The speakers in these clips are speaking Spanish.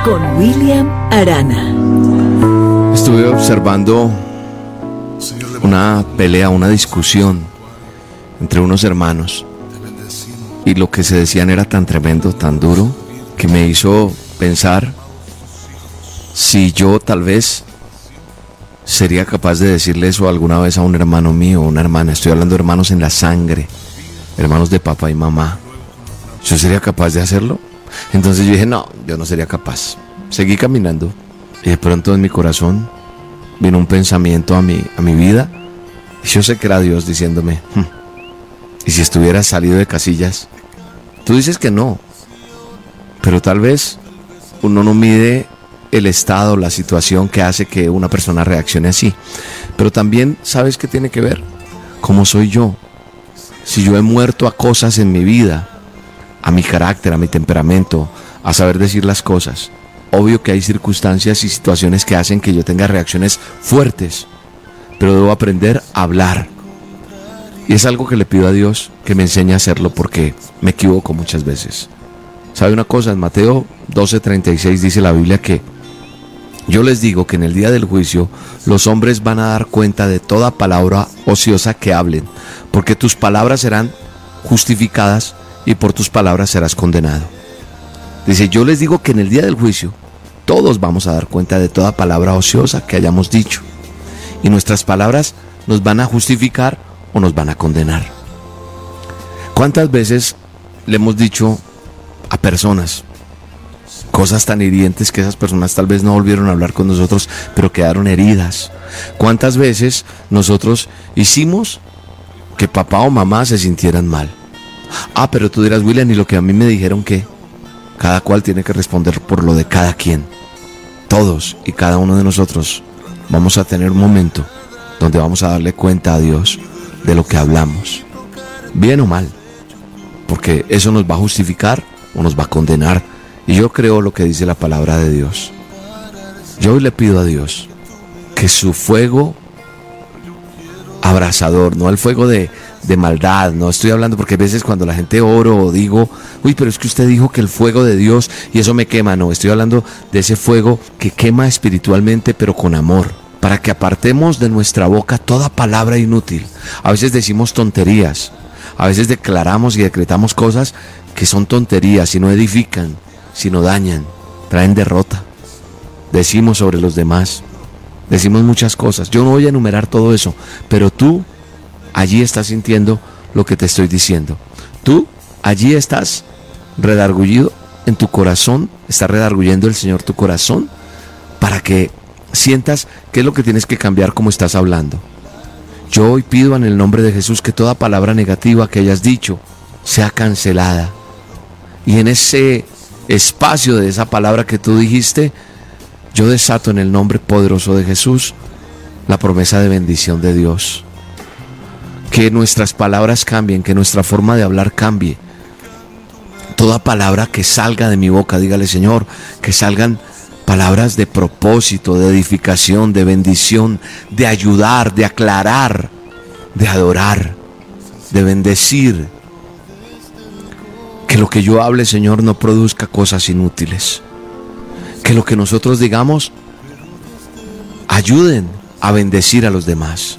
con William Arana. Estuve observando una pelea, una discusión entre unos hermanos, y lo que se decían era tan tremendo, tan duro, que me hizo pensar si yo tal vez sería capaz de decirle eso alguna vez a un hermano mío o una hermana. Estoy hablando de hermanos en la sangre, hermanos de papá y mamá. ¿Yo sería capaz de hacerlo? Entonces yo dije, no, yo no sería capaz. Seguí caminando y de pronto en mi corazón vino un pensamiento a mi vida, y yo sé que era Dios diciéndome, ¿y si estuvieras salido de casillas? Tú dices que no, pero tal vez uno no mide el estado, la situación que hace que una persona reaccione así. Pero también, ¿sabes qué tiene que ver? ¿Cómo soy yo? Si yo he muerto a cosas en mi vida, a mi carácter, a mi temperamento, a saber decir las cosas, obvio que hay circunstancias y situaciones que hacen que yo tenga reacciones fuertes, pero debo aprender a hablar. Y es algo que le pido a Dios que me enseñe a hacerlo, porque me equivoco muchas veces. ¿Sabe una cosa? En Mateo 12:36 dice la Biblia que yo les digo que en el día del juicio los hombres van a dar cuenta de toda palabra ociosa que hablen, porque tus palabras serán justificadas y por tus palabras serás condenado. Dice, yo les digo que en el día del juicio todos vamos a dar cuenta de toda palabra ociosa que hayamos dicho, y nuestras palabras nos van a justificar o nos van a condenar. ¿Cuántas veces le hemos dicho a personas cosas tan hirientes que esas personas tal vez no volvieron a hablar con nosotros, pero quedaron heridas? ¿Cuántas veces nosotros hicimos que papá o mamá se sintieran mal? Pero tú dirás, William, ¿y lo que a mí me dijeron qué? Cada cual tiene que responder por lo de cada quien. Todos y cada uno de nosotros vamos a tener un momento donde vamos a darle cuenta a Dios de lo que hablamos, bien o mal, porque eso nos va a justificar o nos va a condenar. Y yo creo lo que dice la palabra de Dios. Yo hoy le pido a Dios que su fuego abrasador, no el fuego de maldad, no estoy hablando, porque a veces cuando la gente oro o digo, uy, pero es que usted dijo que el fuego de Dios y eso me quema. No, estoy hablando de ese fuego que quema espiritualmente, pero con amor, para que apartemos de nuestra boca toda palabra inútil. A veces decimos tonterías, a veces declaramos y decretamos cosas que son tonterías y no edifican, sino dañan, traen derrota. Decimos sobre los demás, decimos muchas cosas. Yo no voy a enumerar todo eso, pero tú allí estás sintiendo lo que te estoy diciendo. Tú allí estás redargullido en tu corazón, está redarguyendo el Señor tu corazón para que sientas qué es lo que tienes que cambiar como estás hablando. Yo hoy pido en el nombre de Jesús que toda palabra negativa que hayas dicho sea cancelada, y en ese espacio de esa palabra que tú dijiste, yo desato en el nombre poderoso de Jesús la promesa de bendición de Dios. Que nuestras palabras cambien, que nuestra forma de hablar cambie. Toda palabra que salga de mi boca, dígale, Señor, que salgan palabras de propósito, de edificación, de bendición, de ayudar, de aclarar, de adorar, de bendecir. Que lo que yo hable, Señor, no produzca cosas inútiles. Que lo que nosotros digamos ayuden a bendecir a los demás.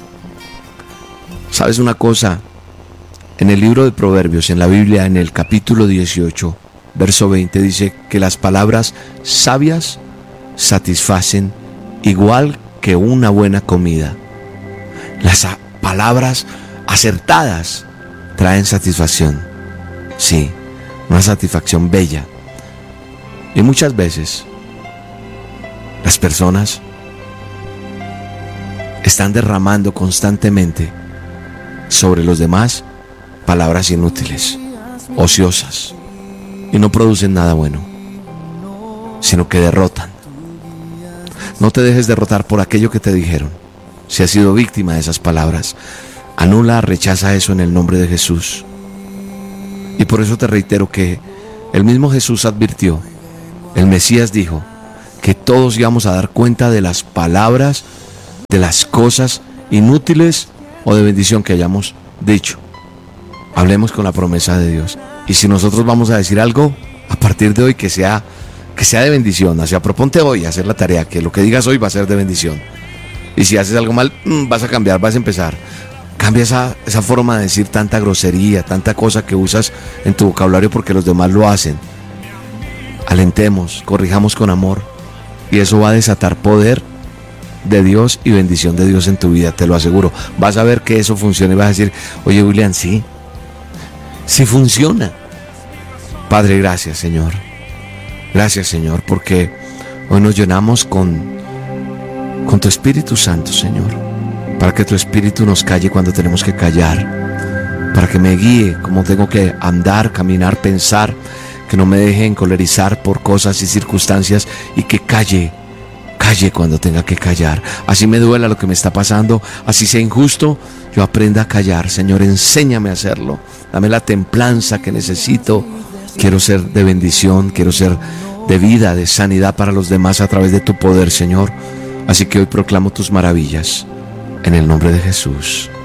¿Sabes una cosa? En el libro de Proverbios, en la Biblia, en el capítulo 18, verso 20, dice que las palabras sabias satisfacen igual que una buena comida. Las palabras acertadas traen satisfacción. Sí, una satisfacción bella. Y muchas veces las personas están derramando constantemente sobre los demás palabras inútiles, ociosas, y no producen nada bueno, sino que derrotan. No te dejes derrotar por aquello que te dijeron. Si has sido víctima de esas palabras, anula, rechaza eso en el nombre de Jesús. Y por eso te reitero que el mismo Jesús advirtió, el Mesías dijo, que todos íbamos a dar cuenta de las palabras, de las cosas inútiles o de bendición que hayamos dicho. Hablemos con la promesa de Dios. Y si nosotros vamos a decir algo, a partir de hoy, que sea que sea de bendición. Así, proponte hoy a hacer la tarea, que lo que digas hoy va a ser de bendición. Y si haces algo mal, vas a cambiar, vas a empezar. Cambia esa forma de decir tanta grosería, tanta cosa que usas en tu vocabulario porque los demás lo hacen. Alentemos, corrijamos con amor, y eso va a desatar poder de Dios y bendición de Dios en tu vida, te lo aseguro. Vas a ver que eso funciona y vas a decir: oye, William, sí funciona. Padre, gracias, Señor. Gracias, Señor, porque hoy nos llenamos con tu Espíritu Santo, Señor, para que tu Espíritu nos calle cuando tenemos que callar, para que me guíe como tengo que andar, caminar, pensar, que no me deje encolerizar por cosas y circunstancias, y que calle cuando tenga que callar. Así me duela lo que me está pasando, así sea injusto, yo aprenda a callar. Señor, enséñame a hacerlo, dame la templanza que necesito. Quiero ser de bendición, quiero ser de vida, de sanidad para los demás a través de tu poder, Señor. Así que hoy proclamo tus maravillas en el nombre de Jesús.